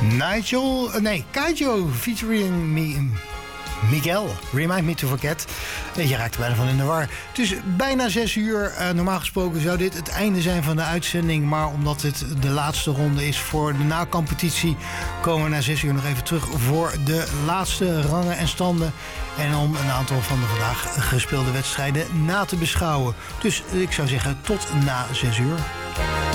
Kaijo featuring Miguel, Remind Me to Forget. Je raakt er bijna van in de war. Het is bijna 6 uur. Normaal gesproken zou dit het einde zijn van de uitzending. Maar omdat dit de laatste ronde is voor de na-competitie, komen we na 6 uur nog even terug voor de laatste rangen en standen. En om een aantal van de vandaag gespeelde wedstrijden na te beschouwen. Dus ik zou zeggen tot na 6 uur.